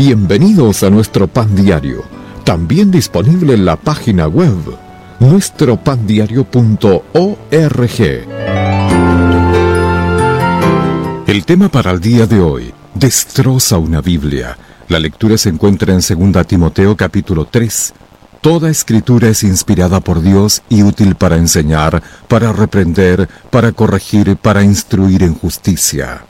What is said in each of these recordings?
Bienvenidos a nuestro pan diario, también disponible en la página web nuestropandiario.org. El tema para el día de hoy: destroza una Biblia. La lectura se encuentra en 2 Timoteo capítulo 3. Toda escritura es inspirada por Dios y útil para enseñar, para reprender, para corregir, para instruir en justicia.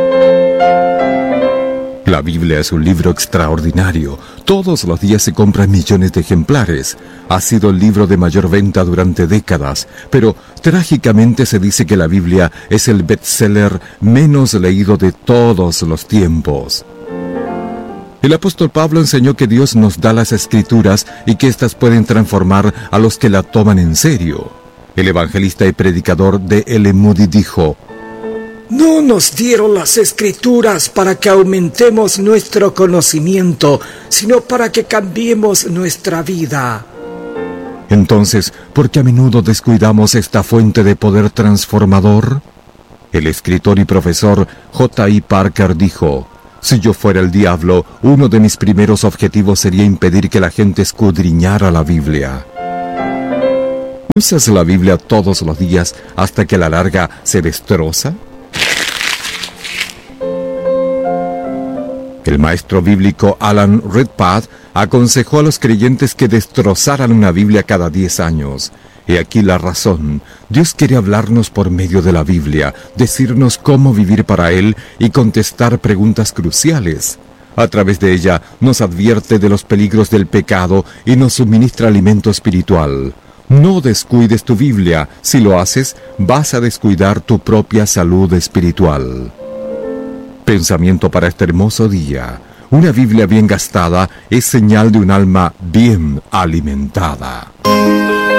La Biblia es un libro extraordinario. Todos los días se compran millones de ejemplares. Ha sido el libro de mayor venta durante décadas, pero trágicamente se dice que la Biblia es el bestseller menos leído de todos los tiempos. El apóstol Pablo enseñó que Dios nos da las Escrituras y que éstas pueden transformar a los que la toman en serio. El evangelista y predicador D.L. Moody dijo: No nos dieron las Escrituras para que aumentemos nuestro conocimiento, sino para que cambiemos nuestra vida. Entonces, ¿por qué a menudo descuidamos esta fuente de poder transformador? El escritor y profesor J.I. Parker dijo: si yo fuera el diablo, uno de mis primeros objetivos sería impedir que la gente escudriñara la Biblia. ¿Usas la Biblia todos los días hasta que a la larga se destroza? El maestro bíblico Alan Redpath aconsejó a los creyentes que destrozaran una Biblia cada 10 años. He aquí la razón. Dios quiere hablarnos por medio de la Biblia, decirnos cómo vivir para Él y contestar preguntas cruciales. A través de ella nos advierte de los peligros del pecado y nos suministra alimento espiritual. No descuides tu Biblia. Si lo haces, vas a descuidar tu propia salud espiritual. Pensamiento para este hermoso día: una Biblia bien gastada es señal de un alma bien alimentada.